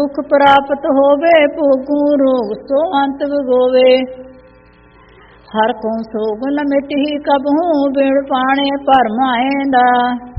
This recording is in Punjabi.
ਸੁਖ ਪ੍ਰਾਪਤ ਹੋਵੇ, ਭੋਗੂ ਰੋਗ ਸੋ ਅੰਤ ਵਿਗੋਵੇ। ਹਰ ਕੋ ਸੋਗ ਨ ਮਿਟਿ ਕਬਹੂ, ਬਿਨ ਪਾਣੇ ਭਰਮ ਆਏਂਦਾ।